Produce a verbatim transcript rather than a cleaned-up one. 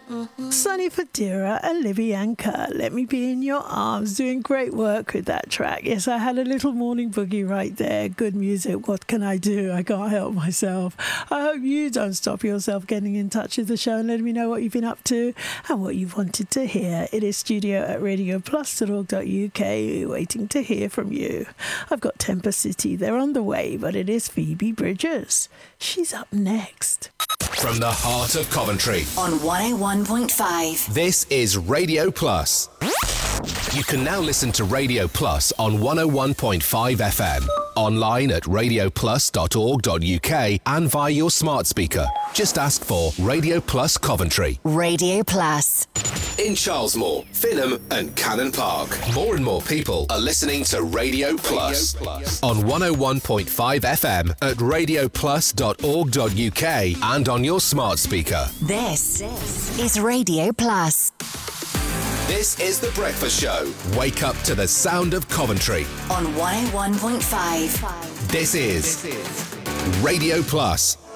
Sonny Fodera and Libby Anchor, Let Me Be in Your Arms, doing great work with that track. Yes, I had a little morning boogie right there. Good music. What can I do? I can't help myself. I hope you don't stop yourself getting in touch with the show and letting me know what you've been up to and what you've wanted to hear. It is studio at radio plus dot org dot U K, waiting to hear from you. I've got Temper City. They're on the way, but it is Phoebe Bridgers. She's up next. From the heart of Coventry on one oh one point five. This is Radio Plus. You can now listen to Radio Plus on one oh one point five F M, online at radio plus dot org dot U K and via your smart speaker. Just ask for Radio Plus Coventry. Radio Plus. In Charlesmore, Finham and Cannon Park, more and more people are listening to Radio Plus, Radio Plus. On one oh one point five F M at radio plus dot org dot U K and on your smart speaker. This, this is Radio Plus. This is The Breakfast Show. Wake up to the sound of Coventry. On one oh one point five. This is Radio Plus.